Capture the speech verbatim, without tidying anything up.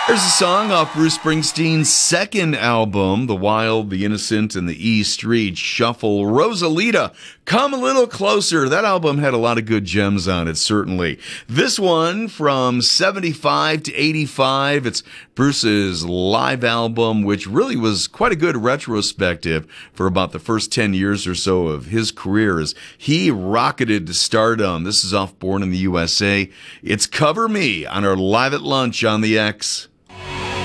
There's a song off Bruce Springsteen's second album, The Wild, the Innocent, and the E Street Shuffle. Rosalita, Come a Little Closer. That album had a lot of good gems on it, certainly. This one from seventy-five to eighty-five, it's Bruce's live album, which really was quite a good retrospective for about the first ten years or so of his career as he rocketed to stardom. This is off Born in the U S A. It's Cover Me on our Live at Lunch on the X.